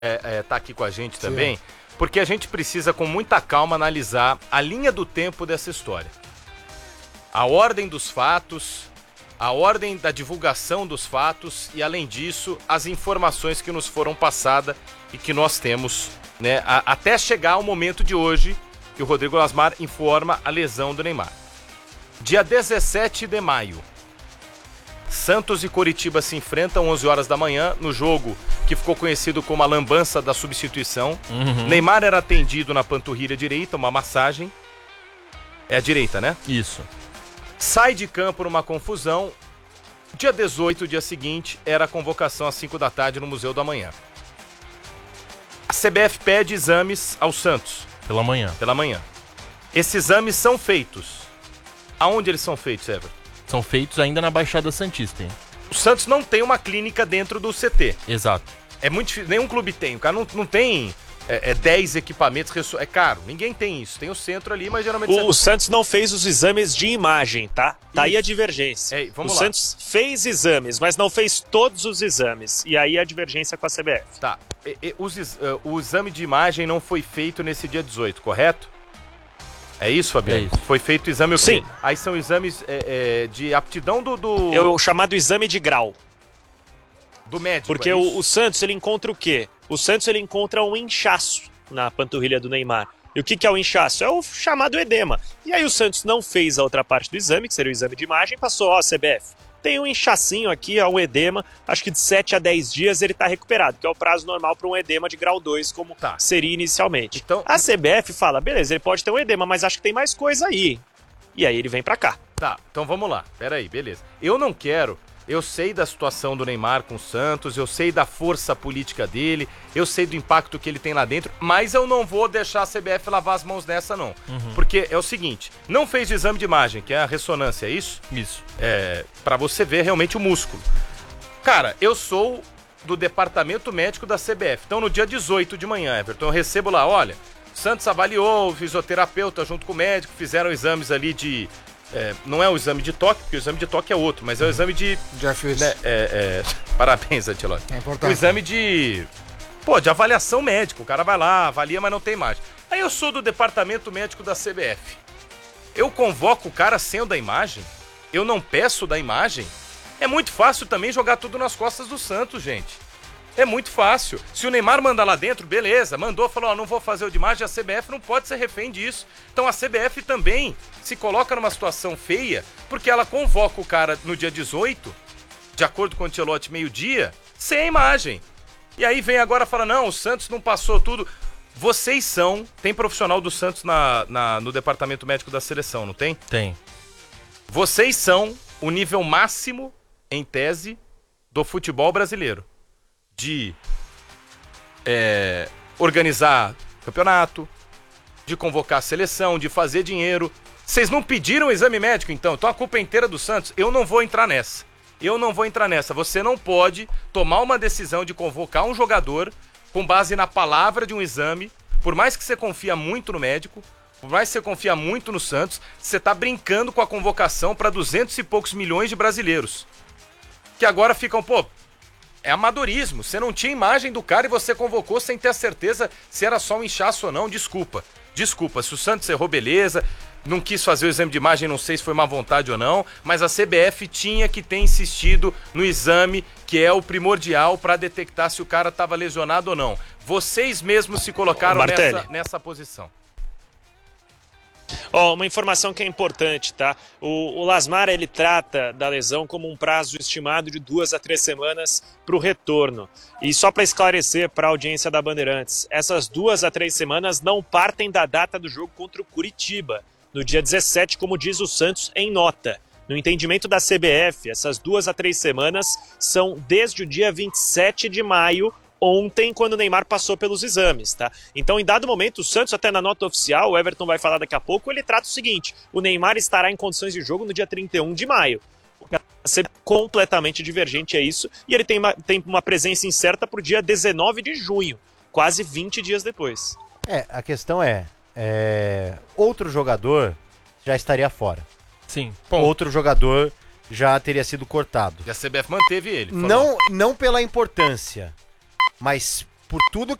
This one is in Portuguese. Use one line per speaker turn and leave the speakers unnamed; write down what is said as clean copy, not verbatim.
tá aqui com a gente também, porque a gente precisa com muita calma analisar a linha do tempo dessa história. A ordem dos fatos, a ordem da divulgação dos fatos e, além disso, as informações que nos foram passadas e que nós temos, né, até chegar ao momento de hoje, que o Rodrigo Lasmar informa a lesão do Neymar. Dia 17 de maio, Santos e Coritiba se enfrentam 11 horas da manhã no jogo que ficou conhecido como a lambança da substituição. Neymar era atendido na panturrilha direita, uma massagem. É a direita, né?
Isso.
Sai de campo numa confusão. Dia 18, dia seguinte, era a convocação às 5 da tarde no Museu do Amanhã. A CBF pede exames ao Santos.
Pela manhã.
Esses exames são feitos. Aonde eles são feitos, Everton?
São feitos ainda na Baixada Santista, hein?
O Santos não tem uma clínica dentro do CT.
Exato.
É muito difícil, nenhum clube tem. O cara não tem 10 equipamentos, é caro. Ninguém tem isso. Tem o centro ali, mas geralmente...
O Santos não fez os exames de imagem, tá? Tá aí a divergência.
Vamos lá.
Santos fez exames, mas não fez todos os exames. E aí a divergência com a CBF.
Tá. O exame de imagem não foi feito nesse dia 18, correto? É isso, Fabiano?
É isso.
Foi feito o exame...
Sim.
Aí são exames de aptidão do...
É o chamado exame de grau.
Do médico.
Porque o Santos, ele encontra o quê? O Santos, ele encontra um inchaço na panturrilha do Neymar. E o que é o inchaço? É o chamado edema. E aí o Santos não fez a outra parte do exame, que seria o exame de imagem, passou, CBF, tem um inchacinho aqui, um edema, acho que de 7 a 10 dias ele está recuperado, que é o prazo normal para um edema de grau 2, como seria inicialmente.
Então,
a CBF fala, beleza, ele pode ter um edema, mas acho que tem mais coisa aí. E aí ele vem para cá.
Tá, então vamos lá, peraí, beleza. Eu sei da situação do Neymar com o Santos, eu sei da força política dele, eu sei do impacto que ele tem lá dentro, mas eu não vou deixar a CBF lavar as mãos nessa, não. Porque é o seguinte, não fez o exame de imagem, que é a ressonância, é isso?
Isso.
Pra você ver realmente o músculo. Cara, eu sou do departamento médico da CBF, então no dia 18 de manhã, Everton, eu recebo lá, olha, Santos avaliou, o fisioterapeuta junto com o médico, fizeram exames ali de... não é o exame de toque, porque o exame de toque é outro, mas é o exame de...
Já fiz.
Né, parabéns, Antilote.
É importante.
O exame de avaliação médica. O cara vai lá, avalia, mas não tem imagem. Aí eu sou do departamento médico da CBF. Eu convoco o cara sem o da imagem? Eu não peço da imagem? É muito fácil também jogar tudo nas costas do Santos, gente. É muito fácil. Se o Neymar mandar lá dentro, beleza. Mandou, falou, não vou fazer o de imagem, a CBF não pode ser refém disso. Então a CBF também se coloca numa situação feia, porque ela convoca o cara no dia 18, de acordo com o Ancelotti, meio-dia, sem a imagem. E aí vem agora e fala, não, o Santos não passou tudo. Vocês são... Tem profissional do Santos no departamento médico da seleção, não tem?
Tem.
Vocês são o nível máximo, em tese, do futebol brasileiro. De organizar campeonato, de convocar a seleção, de fazer dinheiro. Vocês não pediram o exame médico, então a culpa é inteira do Santos. Eu não vou entrar nessa. Você não pode tomar uma decisão de convocar um jogador com base na palavra de um exame, por mais que você confia muito no médico, por mais que você confia muito no Santos, você tá brincando com a convocação para 200 e poucos milhões de brasileiros. Que agora ficam, é amadorismo. Você não tinha imagem do cara e você convocou sem ter a certeza se era só um inchaço ou não. Desculpa. Se o Santos errou, beleza. Não quis fazer o exame de imagem, não sei se foi má vontade ou não. Mas a CBF tinha que ter insistido no exame, que é o primordial para detectar se o cara estava lesionado ou não. Vocês mesmos se colocaram nessa posição.
Uma informação que é importante, tá? O Lasmar, ele trata da lesão como um prazo estimado de 2 a 3 semanas para o retorno. E só para esclarecer para a audiência da Bandeirantes, essas 2 a 3 semanas não partem da data do jogo contra o Coritiba, no dia 17, como diz o Santos em nota. No entendimento da CBF, essas 2 a 3 semanas são desde o dia 27 de maio, ontem, quando o Neymar passou pelos exames, tá? Então, em dado momento, o Santos, até na nota oficial, o Everton vai falar daqui a pouco, ele trata o seguinte, o Neymar estará em condições de jogo no dia 31 de maio. Ser completamente divergente é isso, e ele tem uma presença incerta para o dia 19 de junho, quase 20 dias depois.
A questão outro jogador já estaria fora.
Sim.
Outro jogador já teria sido cortado.
E a CBF manteve ele.
Não pela importância, mas
por tudo